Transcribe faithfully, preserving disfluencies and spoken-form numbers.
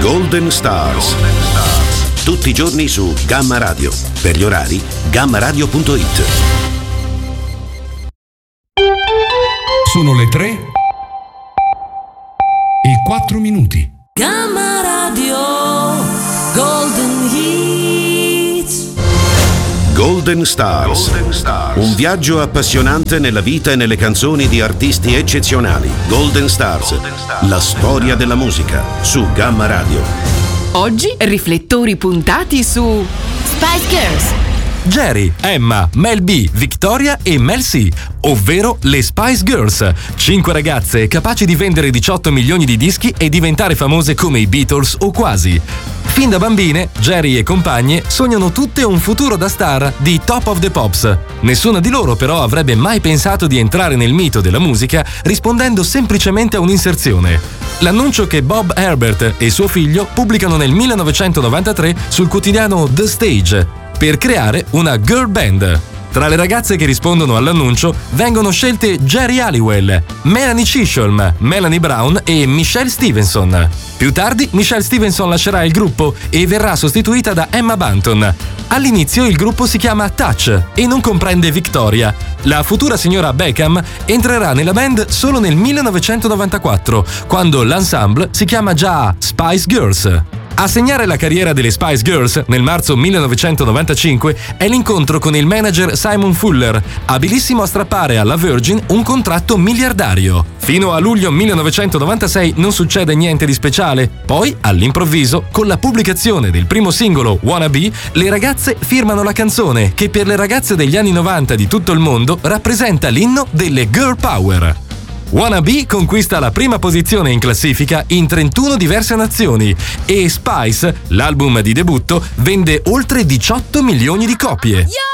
Golden Stars. Tutti i giorni su Gamma Radio. Per gli orari, gamma radio punto it. Sono le tre e quattro minuti. Gamma Radio Golden Hits. Golden Stars. Golden Stars. Un viaggio appassionante nella vita e nelle canzoni di artisti eccezionali. Golden Stars. Golden Stars. La storia della musica su Gamma Radio. Oggi riflettori puntati su Spice Girls. Jerry, Emma, Mel B, Victoria e Mel C, ovvero le Spice Girls. Cinque ragazze capaci di vendere diciotto milioni di dischi e diventare famose come i Beatles o quasi. Fin da bambine, Jerry e compagne sognano tutte un futuro da star di Top of the Pops. Nessuna di loro però avrebbe mai pensato di entrare nel mito della musica rispondendo semplicemente a un'inserzione. L'annuncio che Bob Herbert e suo figlio pubblicano nel millenovecentonovantatré sul quotidiano The Stage per creare una girl band. Tra le ragazze che rispondono all'annuncio vengono scelte Geri Halliwell, Melanie Chisholm, Melanie Brown e Michelle Stevenson. Più tardi Michelle Stevenson lascerà il gruppo e verrà sostituita da Emma Bunton. All'inizio il gruppo si chiama Touch e non comprende Victoria. La futura signora Beckham entrerà nella band solo nel millenovecentonovantaquattro, quando l'ensemble si chiama già Spice Girls. A segnare la carriera delle Spice Girls nel marzo millenovecentonovantacinque è l'incontro con il manager Simon Fuller, abilissimo a strappare alla Virgin un contratto miliardario. Fino a luglio millenovecentonovantasei non succede niente di speciale, poi all'improvviso, con la pubblicazione del primo singolo Wanna Be, le ragazze firmano la canzone che per le ragazze degli anni novanta di tutto il mondo rappresenta l'inno delle girl power. Wanna Be conquista la prima posizione in classifica in trentuno diverse nazioni e Spice, l'album di debutto, vende oltre diciotto milioni di copie.